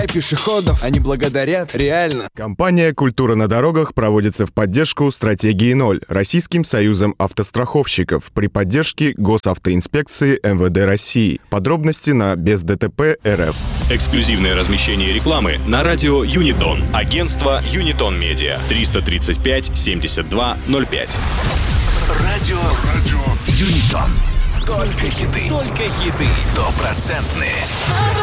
пешеходов, они благодарят, реально. Компания «Культура на дорогах» проводится в поддержку стратегии 0 Российским союзом автостраховщиков при поддержке Госавтоинспекции МВД России. Подробности на бездтп.рф. Эксклюзивное размещение рекламы на радио Юнитон. Агентство Юнитон Медиа. 335 72 05. Радио Юнитон. Только хиты. Стопроцентные.